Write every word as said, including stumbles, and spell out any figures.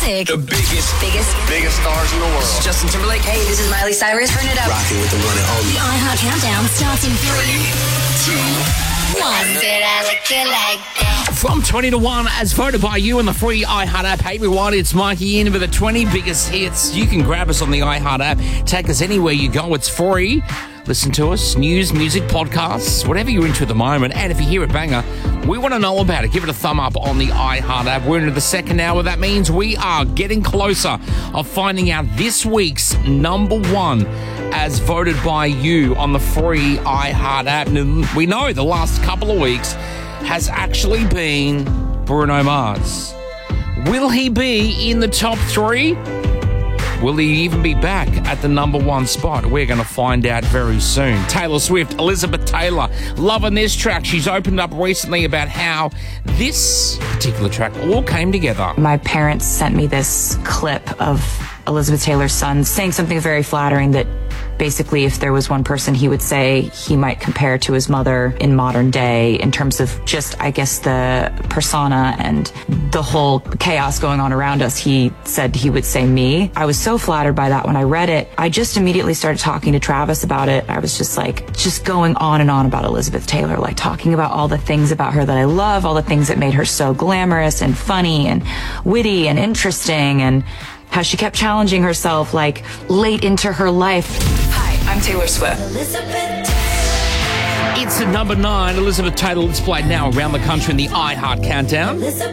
pick The biggest, biggest, biggest stars in the world. Justin Timberlake. Hey, this is Miley Cyrus. Turn it up. Rocking with the one and only. The iHeart Countdown starts in three, two, one. Did I look it like that? From twenty to one, as voted by you on the free iHeart app. Hey everyone, it's Mikey in with the twenty biggest hits. You can grab us on the iHeart app. Take us anywhere you go. It's free. Listen to us, news, music, podcasts, whatever you're into at the moment. And if you hear a banger, we want to know about it. Give it a thumb up on the iHeart app. We're into the second hour. That means we are getting closer of finding out this week's number one as voted by you on the free iHeart app. And we know the last couple of weeks has actually been Bruno Mars. Will he be in the top three? Will he even be back at the number one spot? We're going to find out very soon. Taylor Swift, Elizabeth Taylor, loving this track. She's opened up recently about how this particular track all came together. My parents sent me this clip of Elizabeth Taylor's son saying something very flattering that basically if there was one person he would say he might compare to his mother in modern day in terms of just, I guess, the persona and the whole chaos going on around us, he said he would say me. I was so flattered by that when I read it. I just immediately started talking to Travis about it. I was just like, just going on and on about Elizabeth Taylor, like talking about all the things about her that I love, all the things that made her so glamorous and funny and witty and interesting, and how she kept challenging herself like late into her life. Hi, I'm Taylor Swift. It's at number nine, Elizabeth Taylor. Let's play now around the country in the iHeart Countdown.